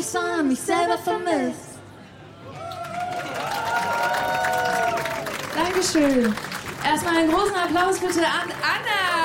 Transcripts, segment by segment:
Song mich selber vermisst. Dankeschön. Erstmal einen großen Applaus bitte an Anna.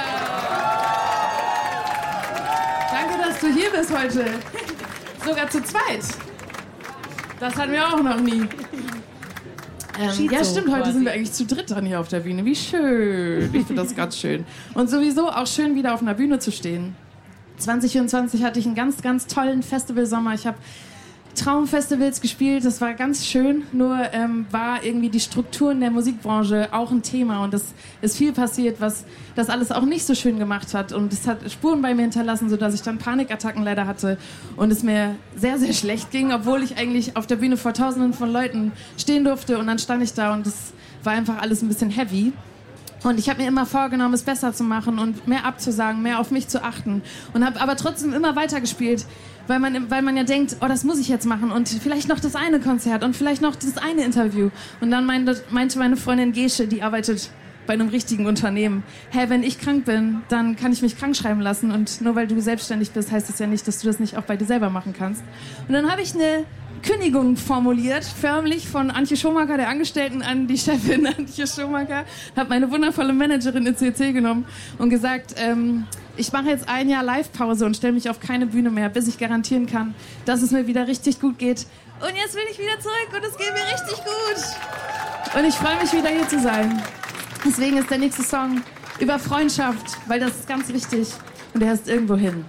Danke, dass du hier bist heute. Sogar zu zweit. Das hatten wir auch noch nie. Ja, stimmt, heute sind wir eigentlich zu dritt dann hier auf der Bühne. Wie schön. Ich finde das ganz schön. Und sowieso auch schön, wieder auf einer Bühne zu stehen. 2024 hatte ich einen ganz, ganz tollen Festivalsommer. Ich habe Traumfestivals gespielt, das war ganz schön. Nur war irgendwie die Struktur in der Musikbranche auch ein Thema. Und es ist viel passiert, was das alles auch nicht so schön gemacht hat. Und es hat Spuren bei mir hinterlassen, sodass ich dann Panikattacken leider hatte. Und es mir sehr, sehr schlecht ging, obwohl ich eigentlich auf der Bühne vor Tausenden von Leuten stehen durfte. Und dann stand ich da und es war einfach alles ein bisschen heavy. Und ich habe mir immer vorgenommen, es besser zu machen und mehr abzusagen, mehr auf mich zu achten. Und habe aber trotzdem immer weitergespielt, weil man ja denkt, oh, das muss ich jetzt machen und vielleicht noch das eine Konzert und vielleicht noch das eine Interview. Und dann meinte meine Freundin Gesche, die arbeitet bei einem richtigen Unternehmen, hey, wenn ich krank bin, dann kann ich mich krank schreiben lassen. Und nur weil du selbstständig bist, heißt das ja nicht, dass du das nicht auch bei dir selber machen kannst. Und dann habe ich eine Kündigung formuliert, förmlich von Antje Schumacher, der Angestellten, an die Chefin Antje Schumacher, habe meine wundervolle Managerin ins CC genommen und gesagt, ich mache jetzt ein Jahr Live-Pause und stelle mich auf keine Bühne mehr, bis ich garantieren kann, dass es mir wieder richtig gut geht. Und jetzt will ich wieder zurück und es geht mir richtig gut. Und ich freue mich, wieder hier zu sein. Deswegen ist der nächste Song über Freundschaft, weil das ist ganz wichtig und der heißt Irgendwo hin.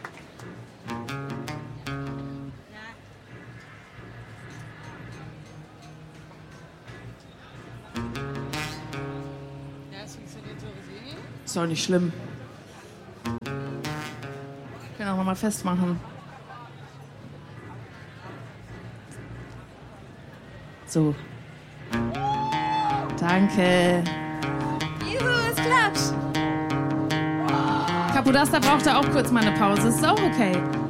Ist doch nicht schlimm. Ich kann auch nochmal festmachen. So. Danke. Juhu, es klappt. Kapodasta brauchte auch kurz mal eine Pause. Ist auch okay.